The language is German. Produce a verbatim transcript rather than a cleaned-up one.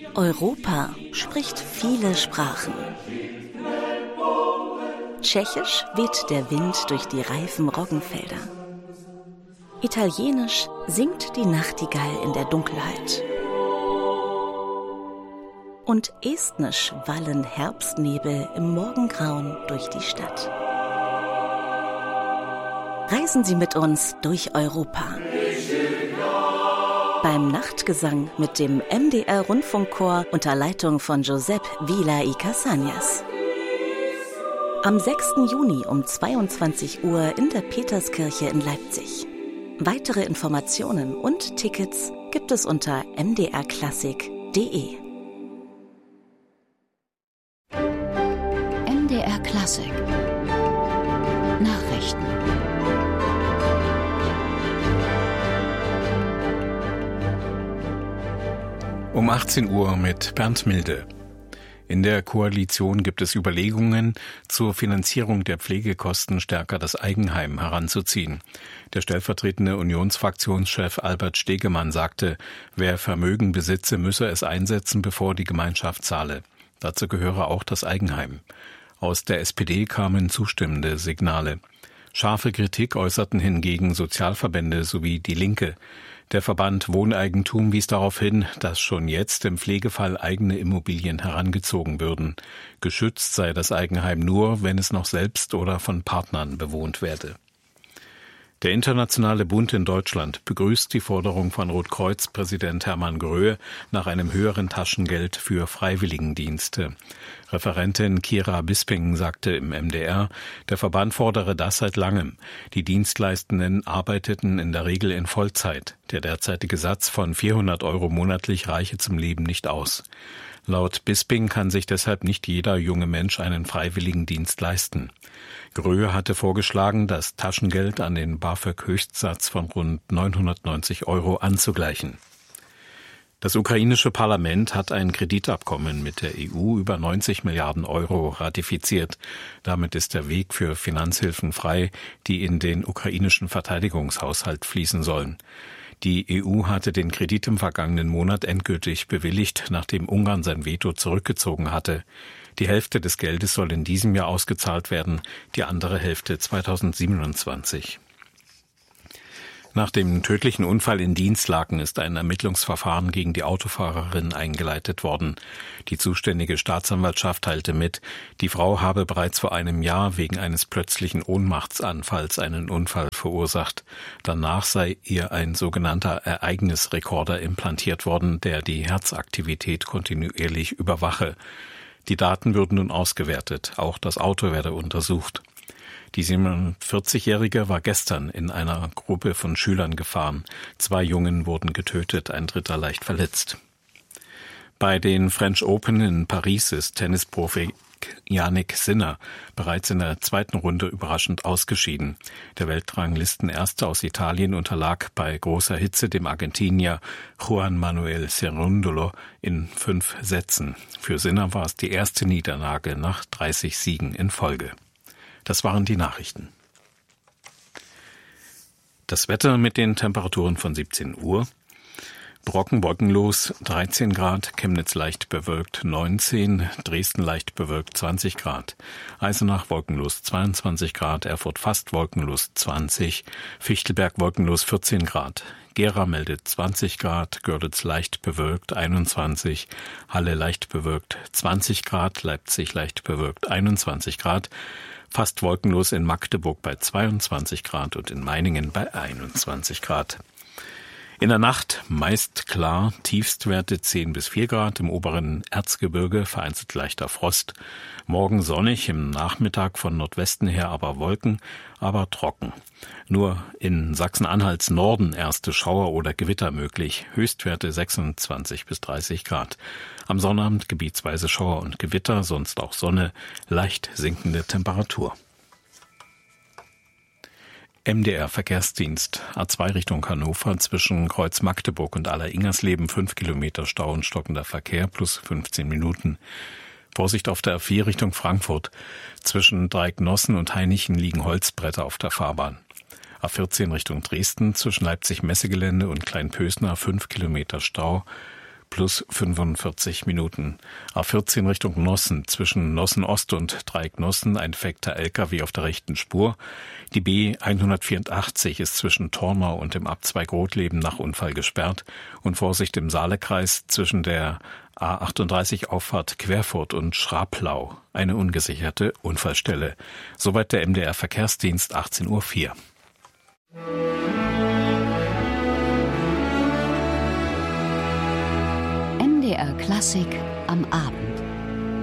Europa spricht viele Sprachen. Tschechisch weht der Wind durch die reifen Roggenfelder. Italienisch singt die Nachtigall in der Dunkelheit. Und estnisch wallen Herbstnebel im Morgengrauen durch die Stadt. Reisen Sie mit uns durch Europa. Beim Nachtgesang mit dem M D R-Rundfunkchor unter Leitung von Josep Vila y Casañas. Am sechsten Juni um zweiundzwanzig Uhr in der Peterskirche in Leipzig. Weitere Informationen und Tickets gibt es unter m d r klassik punkt d e. M D R Klassik Nachrichten. Um achtzehn Uhr mit Bernd Milde. In der Koalition gibt es Überlegungen, zur Finanzierung der Pflegekosten stärker das Eigenheim heranzuziehen. Der stellvertretende Unionsfraktionschef Albert Stegemann sagte, wer Vermögen besitze, müsse es einsetzen, bevor die Gemeinschaft zahle. Dazu gehöre auch das Eigenheim. Aus der S P D kamen zustimmende Signale. Scharfe Kritik äußerten hingegen Sozialverbände sowie die Linke. Der Verband Wohneigentum wies darauf hin, dass schon jetzt im Pflegefall eigene Immobilien herangezogen würden. Geschützt sei das Eigenheim nur, wenn es noch selbst oder von Partnern bewohnt werde. Der Internationale Bund in Deutschland begrüßt die Forderung von Rotkreuz-Präsident Hermann Gröhe nach einem höheren Taschengeld für Freiwilligendienste. Referentin Kira Bisping sagte im M D R, der Verband fordere das seit langem. Die Dienstleistenden arbeiteten in der Regel in Vollzeit. Der derzeitige Satz von vierhundert Euro monatlich reiche zum Leben nicht aus. Laut Bisping kann sich deshalb nicht jeder junge Mensch einen Freiwilligendienst leisten. Gröhe hatte vorgeschlagen, das Taschengeld an den BAföG-Höchstsatz von rund neunhundertneunzig Euro anzugleichen. Das ukrainische Parlament hat ein Kreditabkommen mit der E U über neunzig Milliarden Euro ratifiziert. Damit ist der Weg für Finanzhilfen frei, die in den ukrainischen Verteidigungshaushalt fließen sollen. Die E U hatte den Kredit im vergangenen Monat endgültig bewilligt, nachdem Ungarn sein Veto zurückgezogen hatte. Die Hälfte des Geldes soll in diesem Jahr ausgezahlt werden, die andere Hälfte zweitausendsiebenundzwanzig. Nach dem tödlichen Unfall in Dinslaken ist ein Ermittlungsverfahren gegen die Autofahrerin eingeleitet worden. Die zuständige Staatsanwaltschaft teilte mit, die Frau habe bereits vor einem Jahr wegen eines plötzlichen Ohnmachtsanfalls einen Unfall verursacht. Danach sei ihr ein sogenannter Ereignisrekorder implantiert worden, der die Herzaktivität kontinuierlich überwache. Die Daten würden nun ausgewertet, auch das Auto werde untersucht. Die siebenundvierzigjährige war gestern in einer Gruppe von Schülern gefahren. Zwei Jungen wurden getötet, ein dritter leicht verletzt. Bei den French Open in Paris ist Tennisprofi Jannik Sinner bereits in der zweiten Runde überraschend ausgeschieden. Der Weltranglistenerste aus Italien unterlag bei großer Hitze dem Argentinier Juan Manuel Cerundolo in fünf Sätzen. Für Sinner war es die erste Niederlage nach dreißig Siegen in Folge. Das waren die Nachrichten. Das Wetter mit den Temperaturen von siebzehn Uhr. Brocken wolkenlos dreizehn Grad, Chemnitz leicht bewölkt neunzehn, Dresden leicht bewölkt zwanzig Grad, Eisenach wolkenlos zweiundzwanzig Grad, Erfurt fast wolkenlos zwanzig, Fichtelberg wolkenlos vierzehn Grad, Gera meldet zwanzig Grad, Görlitz leicht bewölkt einundzwanzig, Halle leicht bewölkt zwanzig Grad, Leipzig leicht bewölkt einundzwanzig Grad, fast wolkenlos in Magdeburg bei zweiundzwanzig Grad und in Meiningen bei einundzwanzig Grad. In der Nacht meist klar, Tiefstwerte zehn bis vier Grad, im oberen Erzgebirge vereinzelt leichter Frost. Morgen sonnig, im Nachmittag von Nordwesten her aber Wolken, aber trocken. Nur in Sachsen-Anhalts Norden erste Schauer oder Gewitter möglich, Höchstwerte sechsundzwanzig bis dreißig Grad. Am Sonnabend gebietsweise Schauer und Gewitter, sonst auch Sonne, leicht sinkende Temperatur. M D R Verkehrsdienst, A zwei Richtung Hannover, zwischen Kreuz Magdeburg und Aller-Ingersleben fünf Kilometer Stau und stockender Verkehr plus fünfzehn Minuten. Vorsicht auf der A vier Richtung Frankfurt, zwischen Dreiecknossen und Hainichen liegen Holzbretter auf der Fahrbahn. A vierzehn Richtung Dresden, zwischen Leipzig-Messegelände und Kleinpösner fünf Kilometer Stau plus fünfundvierzig Minuten. A vierzehn Richtung Nossen, zwischen Nossen Ost und Dreieck Nossen ein defekter L K W auf der rechten Spur. Die B hundertvierundachtzig ist zwischen Tornau und dem Abzweig Rotleben nach Unfall gesperrt. Und Vorsicht im Saalekreis zwischen der A achtunddreißig Auffahrt Querfurt und Schraplau. Eine ungesicherte Unfallstelle. Soweit der M D R Verkehrsdienst, achtzehn Uhr vier. M D R Klassik am Abend.